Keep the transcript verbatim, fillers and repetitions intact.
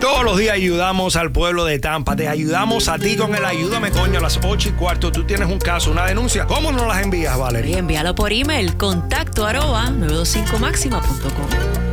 Todos los días ayudamos al pueblo de Tampa. Te ayudamos a ti con el Ayúdame Coño a las ocho y cuarto. Tú tienes un caso, una denuncia. ¿Cómo nos las envías, Valeria? Y envíalo por email, contacto arroba nueve dos cinco máxima punto com.